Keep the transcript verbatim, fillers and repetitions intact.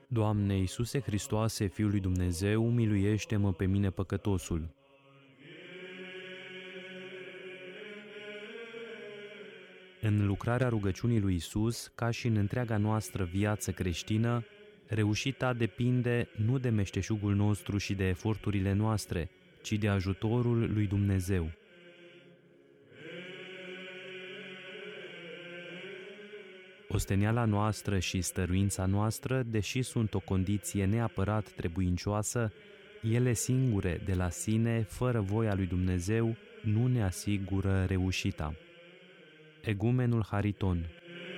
Doamne Iisuse Hristoase, Fiul lui Dumnezeu, miluiește-mă pe mine păcătosul. În lucrarea rugăciunii lui Iisus, ca și în întreaga noastră viață creștină, reușita depinde nu de meșteșugul nostru și de eforturile noastre, ci de ajutorul lui Dumnezeu. Osteniala noastră și stăruința noastră, deși sunt o condiție neapărat trebuincioasă, ele singure, de la sine, fără voia lui Dumnezeu, nu ne asigură reușita. Egumenul Hariton,